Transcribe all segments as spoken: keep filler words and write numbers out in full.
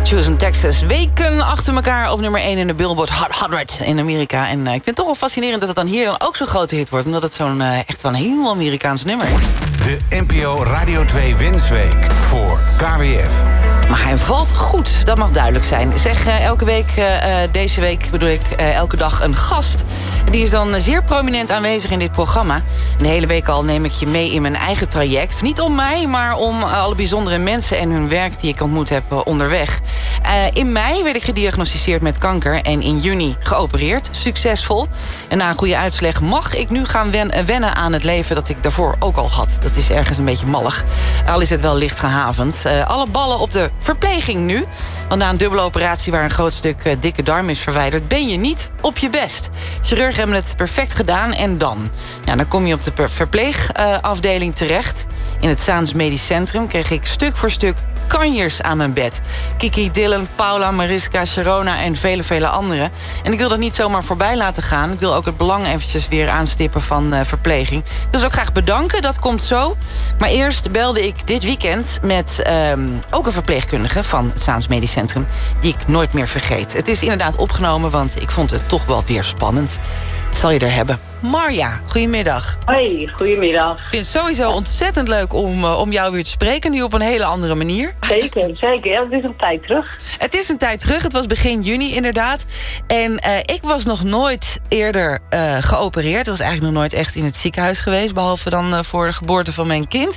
Houston, Texas. Weken achter elkaar op nummer één in de Billboard Hot honderd in Amerika. En uh, ik vind het toch wel fascinerend dat het dan hier dan ook zo'n grote hit wordt. Omdat het zo'n uh, echt wel een heel Amerikaans nummer is. De N P O Radio twee Wensweek voor K W F. Maar hij valt goed, dat mag duidelijk zijn. Zeg, uh, elke week, uh, deze week bedoel ik, uh, elke dag een gast. Die is dan zeer prominent aanwezig in dit programma. En de hele week al neem ik je mee in mijn eigen traject. Niet om mij, maar om uh, alle bijzondere mensen en hun werk die ik ontmoet heb uh, onderweg. Uh, in mei werd ik gediagnosticeerd met kanker en in juni geopereerd. Succesvol. En na een goede uitslag mag ik nu gaan wen- wennen aan het leven dat ik daarvoor ook al had. Dat is ergens een beetje mallig. Al is het wel licht gehavend. Uh, alle ballen op de verpleging nu. Want na een dubbele operatie waar een groot stuk uh, dikke darm is verwijderd, ben je niet op je best. Chirurgen hebben het perfect gedaan en dan? Ja, dan kom je op de per- verpleegafdeling uh, terecht. In het Zaans Medisch Centrum kreeg ik stuk voor stuk kanjers aan mijn bed. Kiki, Dylan, Paula, Mariska, Sharona en vele, vele anderen. En ik wil dat niet zomaar voorbij laten gaan. Ik wil ook het belang eventjes weer aanstippen van uh, verpleging. Ik wil ze ook graag bedanken, dat komt zo. Maar eerst belde ik dit weekend met um, ook een verpleegkundige van het Zaans Medisch Centrum, die ik nooit meer vergeet. Het is inderdaad opgenomen, want ik vond het toch wel weer spannend. Zal je er hebben. Marja, goedemiddag. Hoi, goedemiddag. Ik vind het sowieso ontzettend leuk om, uh, om jou weer te spreken. Nu op een hele andere manier. Zeker, zeker. Ja, het is een tijd terug. Het is een tijd terug. Het was begin juni inderdaad. En uh, ik was nog nooit eerder uh, geopereerd. Ik was eigenlijk nog nooit echt in het ziekenhuis geweest. Behalve dan uh, voor de geboorte van mijn kind.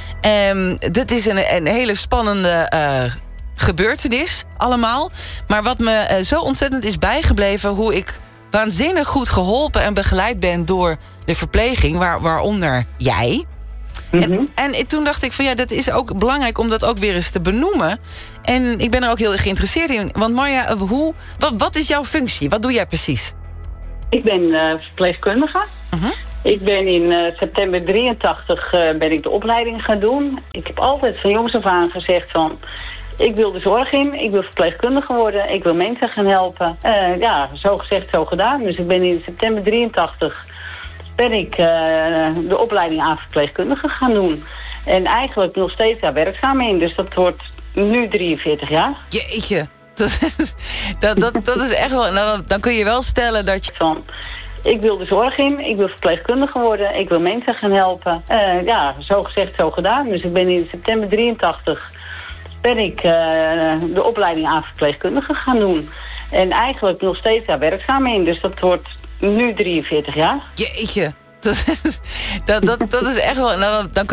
Um, dit is een, een hele spannende uh, gebeurtenis allemaal. Maar wat me uh, zo ontzettend is bijgebleven, hoe ik waanzinnig goed geholpen en begeleid ben door de verpleging, waar, waaronder jij. Mm-hmm. En, en toen dacht ik van ja, dat is ook belangrijk om dat ook weer eens te benoemen. En ik ben er ook heel erg geïnteresseerd in. Want Marja, hoe, wat, wat is jouw functie? Wat doe jij precies? Ik ben uh, verpleegkundige. Mm-hmm. Ik ben in uh, september drieëntachtig uh, ben ik de opleiding gaan doen. Ik heb altijd van jongs af aan gezegd van, ik wil de zorg in, ik wil verpleegkundige worden, ik wil mensen gaan helpen. Uh, ja, zo gezegd, zo gedaan. Dus ik ben in september drieëntachtig ben ik uh, de opleiding aan verpleegkundige gaan doen. En eigenlijk nog steeds daar werkzaam in. Dus dat wordt nu drieënveertig jaar. Jeetje, dat, dat, dat, dat is echt wel. Nou, dan kun je wel stellen dat je van, ik wil de zorg in, ik wil verpleegkundige worden, ik wil mensen gaan helpen. Uh, ja, zo gezegd, zo gedaan. Dus ik ben in september drieëntachtig ben ik uh, de opleiding aan verpleegkundige gaan doen. En eigenlijk nog steeds daar werkzaam in. Dus dat wordt nu drieënveertig jaar. Jeetje, dat, dat, dat, dat is echt wel. Nou, dan kun